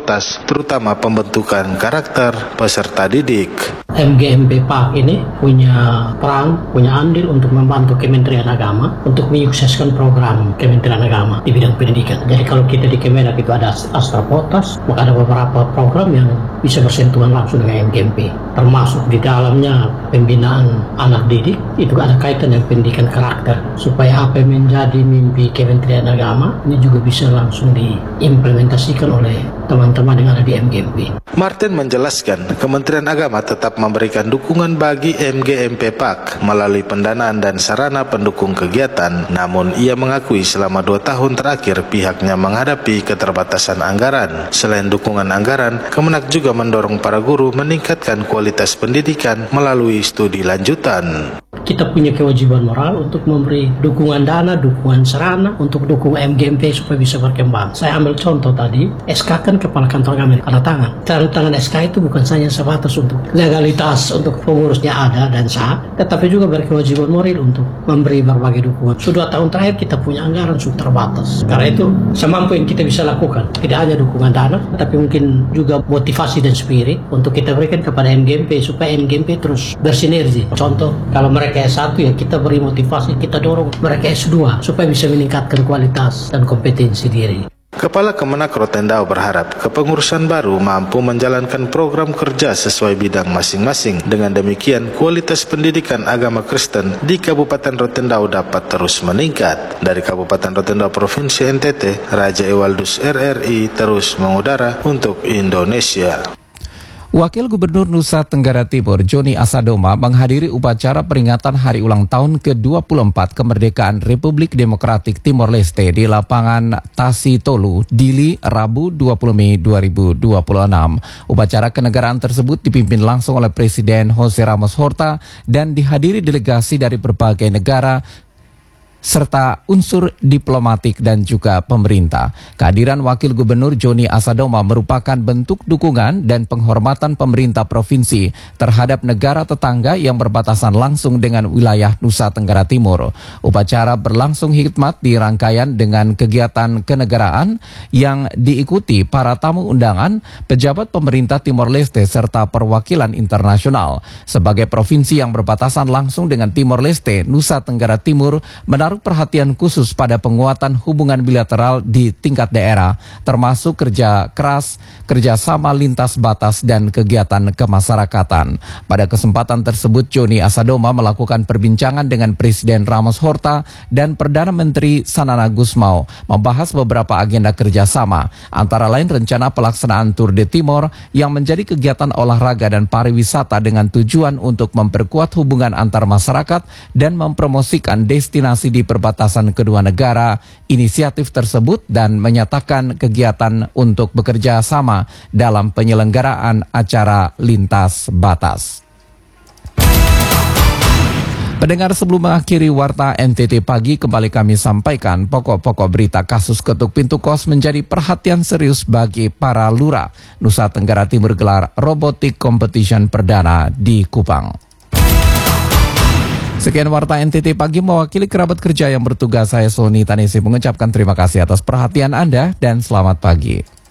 terutama pembentukan karakter peserta didik. MGMP PAK ini punya peran, punya andil untuk membantu Kementerian Agama untuk menyukseskan program Kementerian Agama di bidang pendidikan. Jadi kalau kita di Kemenak itu ada Astra Potas, maka ada beberapa program yang bisa bersentuhan langsung dengan MGMP. Termasuk di dalamnya pembinaan anak didik, itu ada kaitan dengan pendidikan karakter. Supaya apa yang menjadi mimpi Kementerian Agama, ini juga bisa langsung diimplementasikan oleh teman-teman yang ada di MGMP. Martin menjelaskan, Kementerian Agama tetap memberikan dukungan bagi MGMP PAK melalui pendanaan dan sarana pendukung kegiatan. Namun ia mengakui selama 2 tahun terakhir pihaknya menghadapi keterbatasan anggaran. Selain dukungan anggaran, Kemenak juga mendorong para guru meningkatkan kualitas pendidikan melalui studi lanjutan. Kita punya kewajiban moral untuk memberi dukungan dana, dukungan sarana untuk dukung MGMP supaya bisa berkembang. Saya ambil contoh tadi, SK kan Kepala Kantor Agama tanda tangan. Tanda tangan SK itu bukan saja sebatas untuk legalitas, untuk pengurusnya ada dan sah, tetapi juga berkewajiban moral untuk memberi berbagai dukungan. Sudah 2 tahun terakhir kita punya anggaran sudah terbatas. Karena itu semampu yang kita bisa lakukan, tidak hanya dukungan dana, tapi mungkin juga motivasi dan spirit untuk kita berikan kepada MGMP supaya MGMP terus bersinergi. Contoh, kalau mereka S1 ya kita beri motivasi, kita dorong mereka S2 supaya bisa meningkatkan kualitas dan kompetensi diri. Kepala Kemenak Rotendao berharap kepengurusan baru mampu menjalankan program kerja sesuai bidang masing-masing. Dengan demikian, kualitas pendidikan agama Kristen di Kabupaten Rotendao dapat terus meningkat. Dari Kabupaten Rotendao Provinsi NTT, Raja Ewaldus RRI terus mengudara untuk Indonesia. Wakil Gubernur Nusa Tenggara Timur Joni Asadoma menghadiri upacara peringatan hari ulang tahun ke-24 kemerdekaan Republik Demokratik Timor Leste di lapangan Tasi Tolu, Dili, Rabu 20 Mei 2026. Upacara kenegaraan tersebut dipimpin langsung oleh Presiden Jose Ramos Horta dan dihadiri delegasi dari berbagai negara serta unsur diplomatik dan juga pemerintah. Kehadiran Wakil Gubernur Joni Asadoma merupakan bentuk dukungan dan penghormatan pemerintah provinsi terhadap negara tetangga yang berbatasan langsung dengan wilayah Nusa Tenggara Timur. Upacara berlangsung hikmat di rangkaian dengan kegiatan kenegaraan yang diikuti para tamu undangan, pejabat pemerintah Timor Leste serta perwakilan internasional. Sebagai provinsi yang berbatasan langsung dengan Timor Leste, Nusa Tenggara Timur menaruh perhatian khusus pada penguatan hubungan bilateral di tingkat daerah, termasuk kerja keras, kerjasama lintas batas, dan kegiatan kemasyarakatan. Pada kesempatan tersebut, Joni Asadoma melakukan perbincangan dengan Presiden Ramos Horta dan Perdana Menteri Sanana Gusmao, membahas beberapa agenda kerjasama, antara lain rencana pelaksanaan Tour de Timor yang menjadi kegiatan olahraga dan pariwisata dengan tujuan untuk memperkuat hubungan antar masyarakat dan mempromosikan destinasi di perbatasan kedua negara. Inisiatif tersebut dan menyatakan kegiatan untuk bekerja sama dalam penyelenggaraan acara lintas batas. Pendengar, sebelum mengakhiri Warta NTT Pagi, kembali kami sampaikan pokok-pokok berita kasus ketuk pintu kos menjadi perhatian serius bagi para lurah. Nusa Tenggara Timur gelar robotik competition perdana di Kupang. Sekian Warta NTT Pagi, mewakili kerabat kerja yang bertugas, saya Sony Tanisi mengucapkan terima kasih atas perhatian Anda dan selamat pagi.